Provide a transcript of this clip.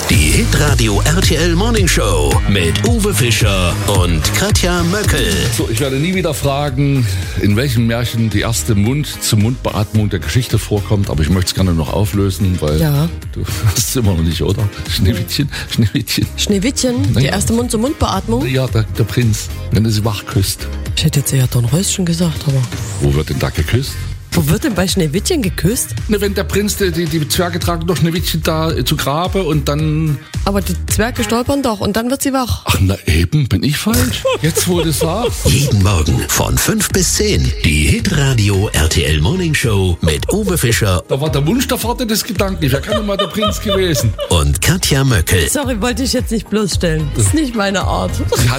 Die Hitradio RTL Morning Show mit Uwe Fischer und Katja Möckel. So, ich werde nie wieder fragen, in welchem Märchen die erste Mund-zu-Mund-Beatmung der Geschichte vorkommt, aber ich möchte es gerne noch auflösen, weil du hast es immer noch nicht, oder? Schneewittchen. Schneewittchen, die erste Mund-zu-Mund-Beatmung? Ja, der Prinz, wenn er sie wach küsst. Ich hätte jetzt eher Dornröschen gesagt, aber... Wo wird denn da geküsst? Wo wird denn bei Schneewittchen geküsst? Ne, wenn der Prinz, die Zwerge tragen doch Schneewittchen da zu Grabe und dann... Aber die Zwerge stolpern doch und dann wird sie wach. Ach, na eben, bin ich falsch? Jetzt, wo du sagst. Jeden Morgen von 5 bis 10. Die Hitradio RTL Morning Show mit Uwe Fischer Da war der Wunsch der Vater des Gedanken. Wer kann denn mal der Prinz gewesen? und Katja Möckel. Sorry, wollte ich jetzt nicht bloßstellen. Das ist nicht meine Art.